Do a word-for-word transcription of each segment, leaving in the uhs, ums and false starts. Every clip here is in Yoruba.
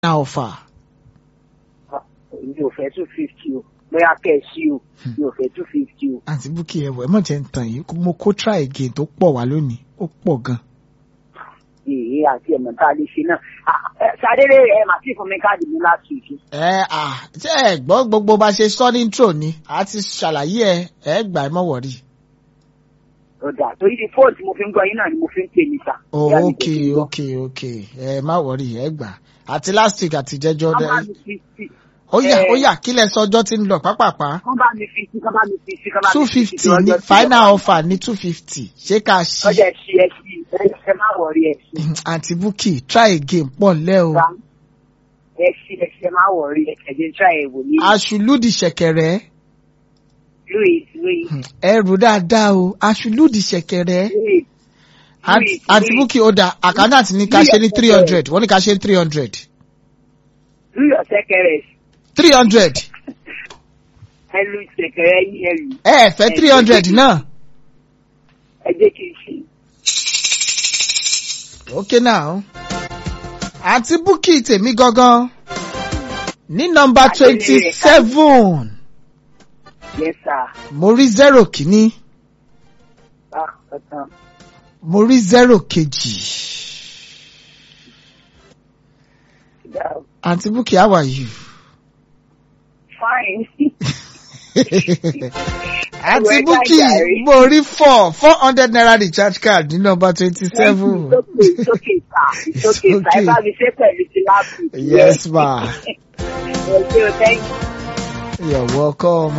How far? Mi ò fẹ́ two fifty o. Bóyá kẹ́ ẹ sí o. Mi ò fẹ́ two fifty o. Àǹtí Búkì ẹ̀wọ̀ ẹ̀ mọ̀ jẹ́ ń tàn yìí. Mo kó try again tó pọ̀ wá lónìí. Ó pọ̀ gan. Èyí àti ẹ̀mọ̀ tá a lè ṣe náà. Ṣadéré ẹ̀ màá sì fún mi káàdì mi láti ìṣe. Ẹ à ṣé ẹ gbọ́ gbogbo bá ṣe sọ ní intro ni. A ti ṣàlàyé ẹ ẹ gbà ẹ mọ̀ wọ̀rí. Ọ̀dà torí ti fóònù tí mo fi ń gbọ́ yín náà ni mo fi ń pè ní sà. Oh, okay, okay, okay. Ẹ má wọ̀rí ẹ gbà. Àti last week àti jẹjọ́ dẹ. Ó yá ó yá kí lẹ sọ ọjọ́ tí ń lọ pápápá. Kán bá mi fi sí, kán bá mi fi sí, kán bá mi two fi sí. fifty ní final offer ní two fifty. Ṣé ká ṣí? Ọjà ẹ̀ ṣí ẹ̀ ṣí ẹ má wọ̀rí ẹ̀ ṣí. Àǹtí Búkì try again pọ̀ lẹ́ o. Ẹ ṣí ẹ ṣí ẹ má wọ̀rí ẹ̀ ẹ̀jẹ̀ try ẹ̀ wò ní. Aṣùlùdì ṣẹ̀kẹ̀rẹ̀. Louis Louis. Ẹrù dáadáa o. Aṣùlùdì ṣẹ̀kẹ̀rẹ̀. Louis. Àǹtí Búkì ó dà àkáńtì ní ká ṣe ní three hundred. Wọ́n ní ká ṣe ní three hundred. Louis ọ̀sẹ̀kẹ̀rẹ̀. three hundred. Ẹlú ìṣẹ̀kẹ̀rẹ̀ yín ẹlù. Ẹ ẹ fẹ́ three hundred náà. Ẹ jẹ́ kí n ṣe. Okay now. Àǹtí Búkì tèmi gangan ní nọ́mbà twenty seven. Yes sir. Mo rí zero kìíní. Ah, ọ̀tàn. Mo rí zero kejì. Yeah. Àǹtí Búkì, how are you? Fine. Àǹtí Búkì, mo rí four four hundred naira recharge card ní nọ́mbà twenty seven. It's okay, it's okay, sir. It's okay, sir. Ẹ bá mi ṣe pẹ̀lú ti láàbù. Yes, ma. Thank you, thank you. You're welcome.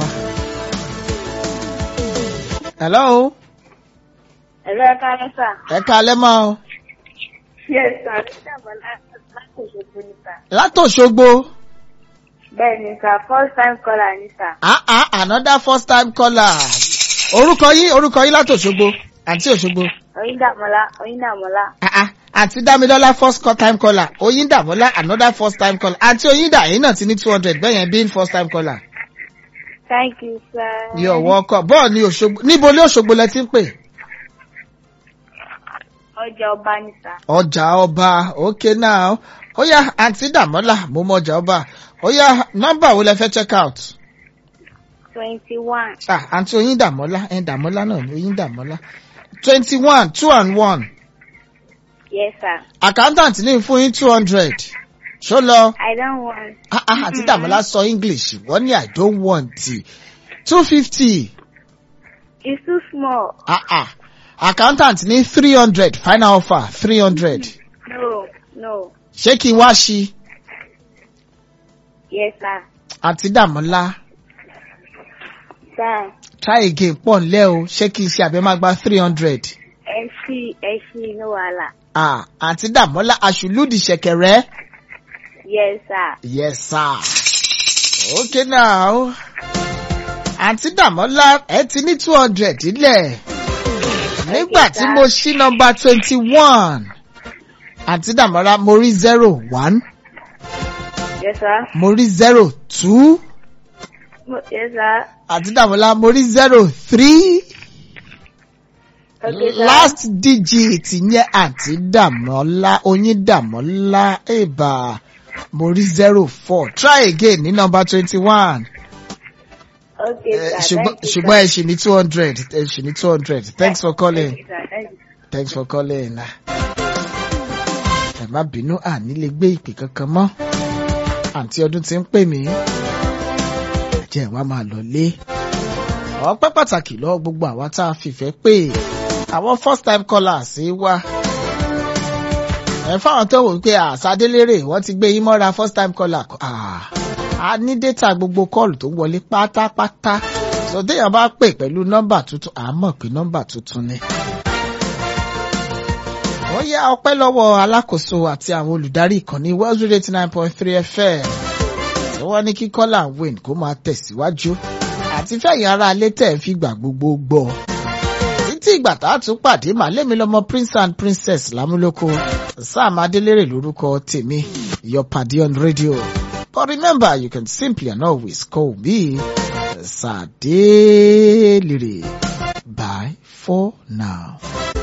Hello? Hello, ẹ káalẹ́ sà. Ẹ káalẹ́ mọ́ o. Yes, sir. Látòṣogbo ni sà. Látòṣogbo. Bẹ́ẹ̀ ni sà, first time caller ni sà. Ah ah, another first time caller. Orúkọ yín, orúkọ yín látòṣogbo. Àǹtí Òṣogbo. Oyíndàmọ́lá, Oyíndàmọ́lá. Ah ah, Àǹtí Dámilọ́lá first time caller. Oyíndàmọ́lá another first time caller. Àǹtí Oyíndà yín náà ti ní two hundred bẹ́ẹ̀ yẹn being first time caller. Thank you, sir. You're welcome. Bọ́ọ̀ ni Òṣogbo. Níbo ní Òṣogbo lẹ ti ń pè? Ọjà ọba ni sà. Ọjà ọba. Okay now. Ó yá Àǹtí Dàmọ́lá, mo mọ ọjà ọba. Ó yá nọ́mbà wo lẹ fẹ́ check out? Twenty-one. Ah, Àǹtí Oyíndàmọ́lá, ẹ̀ Dàmọ́lá náà ni Oyíndàmọ́lá. Twenty-one, two and one. Yes, sir. Accountant ní fún yín two hundred. Ṣó lọ? I don't want. Ah ah, Àǹtí Dàmọ́lá sọ English. Wọ́n ní I don't want it. Two fifty. It's too small. Ah ah. Accountant ní three hundred. Final offer three hundred. No, no. Ṣé kí n wá ṣí? Yes, sir. Àǹtí Dàmọ́lá. Sir. Try again pọ̀ nlẹ́ o. Ṣé kí n ṣe àbẹ́ máa gba three hundred? Ẹ ṣí, ẹ ṣí, no wàhálà. Ah, Àǹtí Dàmọ́lá Aṣùlùdì ṣẹ̀kẹ̀rẹ̀. Yes, sir. Yes, sir. Okay now. Àǹtí Dàmọ́lá ẹ ti ní two hundred ilẹ̀. Nígbà tí mo ṣí nọ́mbà twenty-one. Àǹtí Dàmọ́lá mo rí zero one. Yes, sir. Mo rí zero two. Yes, sir. Àǹtí Dàmọ́lá mo rí zero three. Okay, sir. Last digit yẹn Àǹtí Dàmọ́lá Oyíndàmọ́lá ẹ̀bà mo rí zero four. Try again ní nọ́mbà twenty-one. Okay, sir. Ṣùgbọ́n Thank you, ṣùgbọ́n ẹ ṣì ní two hundred. Ẹ ṣì ní two hundred. Thanks for calling. Thank you, sir. Thank you. Thanks for calling. Ẹ má bínú àní lè gbé ìpè kankan mọ́. Àǹtí ọdún ti ń pè mí. Jẹ́ wá máa lọ lé. Ọpẹ́ pàtàkì lọ́wọ́ gbogbo àwa tá a fìfẹ́ pè. Àwọn first time callers wá. Ẹ fáwọn tó wò pé àṣàdélérè wọ́n ti gbé yín mọ́ra first time caller. A ní data gbogbo kọ́ọ̀lù tó wọlé pátápátá. So téèyàn bá pè pẹ̀lú nọ́mbà tuntun, à mọ̀ pé nọ́mbà tuntun ni. Wọ́n yá ọpẹ́ lọ́wọ́ alákòóso àti àwọn olùdarí ìkànnì Wells Radio eighty nine point three F M. Tí wọ́n ní kí Kọ́lá Wayne kó máa tẹ̀síwájú. Àti fẹ̀yìn ara alẹ́ tẹ̀ fi gbà gbogbo gbọ́. Títí ìgbà tá a tún pàdé màlémi lọ́mọ Prince and Princess Lámúlòkó. Sam Adélérè lórúkọ tèmi. Your paddy on radio. But remember, you can simply and always call me Sadelere. Bye for now.